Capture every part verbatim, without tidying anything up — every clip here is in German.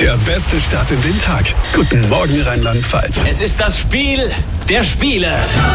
Der beste Start in den Tag. Guten Morgen Rheinland-Pfalz. Es ist das Spiel der Spiele.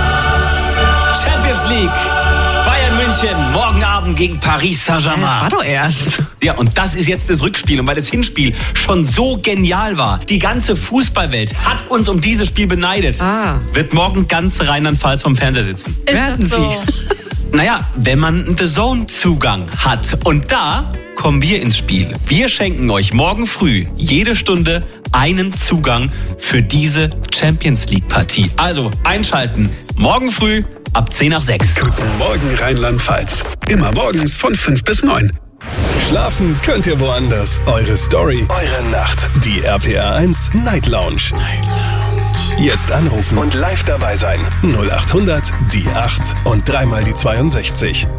Champions League. Bayern München, morgen Abend gegen Paris Saint-Germain. Das war doch erst. Ja, und das ist jetzt das Rückspiel. Und weil das Hinspiel schon so genial war, die ganze Fußballwelt hat uns um dieses Spiel beneidet, Ah. wird morgen ganz Rheinland-Pfalz vom Fernseher sitzen. Ist Werden das so? Naja, wenn man einen The Zone-Zugang hat. Und da kommen wir ins Spiel. Wir schenken euch morgen früh jede Stunde einen Zugang für diese Champions League-Partie. Also einschalten. Morgen früh ab zehn nach sechs. Guten Morgen Rheinland-Pfalz. Immer morgens von fünf bis neun. Schlafen könnt ihr woanders. Eure Story, eure Nacht. Die R P R eins Night Lounge. Jetzt anrufen und live dabei sein. null acht hundert, die acht und dreimal die zweiundsechzig.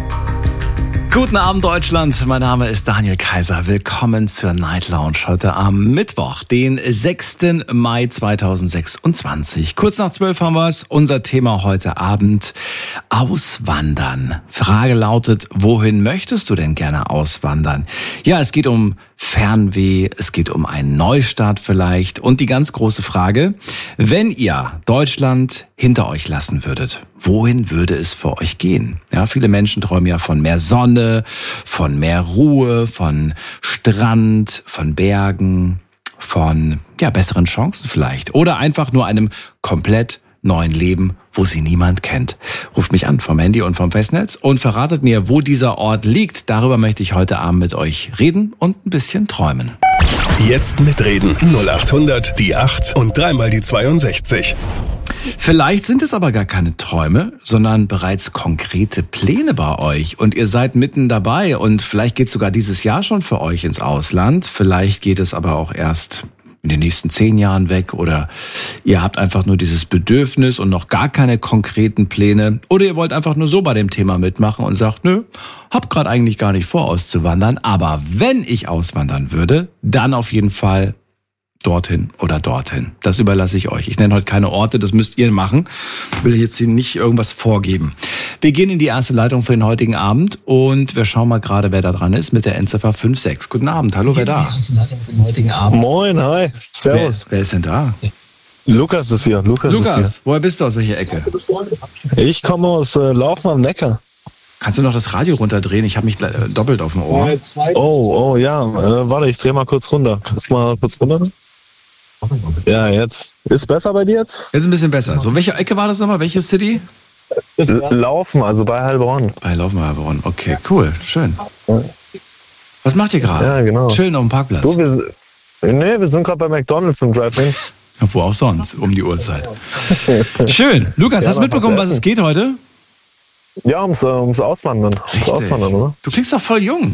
Guten Abend Deutschland, mein Name ist Daniel Kaiser. Willkommen zur Night Lounge heute am Mittwoch, den sechsten Mai zweitausendsechsundzwanzig. Kurz nach zwölf haben wir es. Unser Thema heute Abend: Auswandern. Frage lautet, wohin möchtest du denn gerne auswandern? Ja, es geht um Fernweh, es geht um einen Neustart vielleicht und die ganz große Frage: Wenn ihr Deutschland hinter euch lassen würdet, wohin würde es für euch gehen? Ja, viele Menschen träumen ja von mehr Sonne, von mehr Ruhe, von Strand, von Bergen, von ja besseren Chancen vielleicht oder einfach nur einem komplett neuen Leben, wo sie niemand kennt. Ruft mich an vom Handy und vom Festnetz und verratet mir, wo dieser Ort liegt. Darüber möchte ich heute Abend mit euch reden und ein bisschen träumen. Jetzt mitreden. null acht hundert, die acht und dreimal die zweiundsechzig. Vielleicht sind es aber gar keine Träume, sondern bereits konkrete Pläne bei euch und ihr seid mitten dabei und vielleicht geht sogar dieses Jahr schon für euch ins Ausland. Vielleicht geht es aber auch erst in den nächsten zehn Jahren weg oder ihr habt einfach nur dieses Bedürfnis und noch gar keine konkreten Pläne oder ihr wollt einfach nur so bei dem Thema mitmachen und sagt, nö, hab gerade eigentlich gar nicht vor auszuwandern, aber wenn ich auswandern würde, dann auf jeden Fall dorthin oder dorthin. Das überlasse ich euch. Ich nenne heute keine Orte, das müsst ihr machen. Will jetzt hier nicht irgendwas vorgeben. Wir gehen in die erste Leitung für den heutigen Abend und wir schauen mal gerade, wer da dran ist mit der Endziffer fünf sechs. Guten Abend, hallo, wer da? Moin, hi, servus. Wer, wer ist denn da? Lukas ist hier, Lukas, Lukas, ist woher bist du, aus welcher Ecke? hier. Ich komme aus äh, Laufen am Neckar. Kannst du noch das Radio runterdrehen? Ich habe mich äh, doppelt auf dem Ohr. Oh, oh, ja, äh, warte, ich drehe mal kurz runter. Kannst du mal kurz runter? Ja, jetzt. Ist besser bei dir jetzt? Jetzt ein bisschen besser. So, welche Ecke war das nochmal? Welche City? L- Laufen, also bei Heilbronn. Bei Laufenheilbronn. Okay, cool, schön. Was macht ihr gerade? Ja, genau. Chillen auf dem Parkplatz. Du, wir, s- nee, wir sind gerade bei McDonald's im Drive-In. Wo auch sonst, um die Uhrzeit. Schön. Lukas, Ja, hast du was mitbekommen, was essen? es geht heute? Ja, ums, äh, ums Auswandern. Ums Richtig. Auswandern, oder? Du klingst doch voll jung.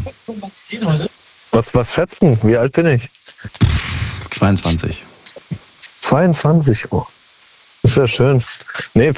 Was, was schätzt du? Wie alt bin ich? zweiundzwanzig. zweiundzwanzig, oh. Das wäre schön. Nee,